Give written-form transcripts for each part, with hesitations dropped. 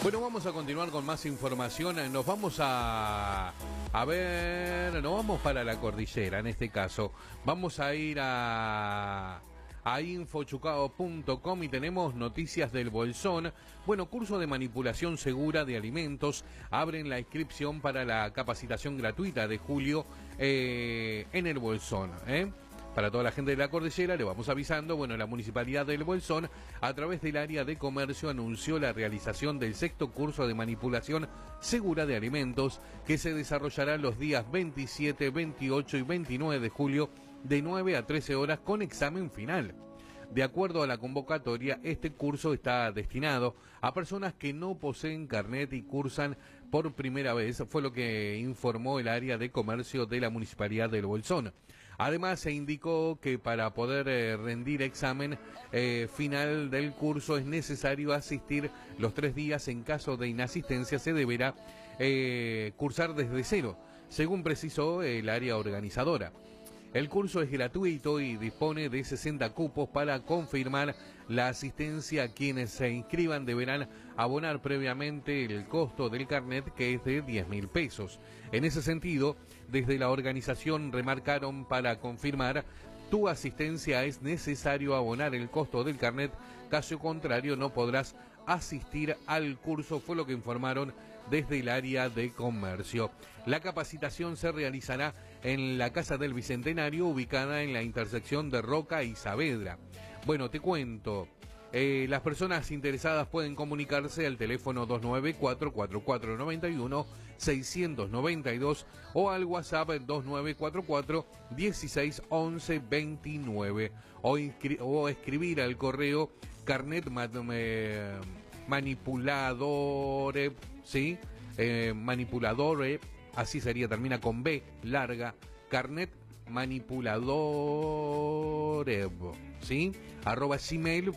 Bueno, vamos a continuar con más información. Nos vamos a ver, nos vamos para la cordillera en este caso. Vamos a ir a infochucao.com y tenemos noticias del Bolsón. Bueno, curso de manipulación segura de alimentos. Abren la inscripción para la capacitación gratuita de julio en el Bolsón, Para toda la gente de la cordillera le vamos avisando. Bueno, la Municipalidad del Bolsón, a través del área de comercio, anunció la realización del 6º curso de manipulación segura de alimentos, que se desarrollará los días 27, 28 y 29 de julio de 9 a 13 horas con examen final. De acuerdo a la convocatoria, este curso está destinado a personas que no poseen carnet y cursan por primera vez, fue lo que informó el área de comercio de la Municipalidad del Bolsón. Además, se indicó que para poder rendir examen final del curso es necesario asistir los 3 días. En caso de inasistencia se deberá cursar desde cero, según precisó el área organizadora. El curso es gratuito y dispone de 60 cupos. Para confirmar la asistencia, quienes se inscriban deberán abonar previamente el costo del carnet, que es de 10.000 pesos. En ese sentido, desde la organización remarcaron: para confirmar tu asistencia es necesario abonar el costo del carnet, caso contrario no podrás asistir al curso, fue lo que informaron desde el área de comercio. La capacitación se realizará en la Casa del Bicentenario, ubicada en la intersección de Roca y Saavedra. Bueno, te cuento. Las personas interesadas pueden comunicarse al teléfono 294-4491-692 o al WhatsApp 2944-161129 o escribir al correo carnet manipuladore, ¿sí? Manipuladore, así sería, termina con B larga, carnet manipuladore, ¿sí?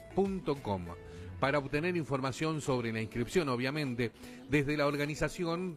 @gmail.com. Para obtener información sobre la inscripción, obviamente, desde la organización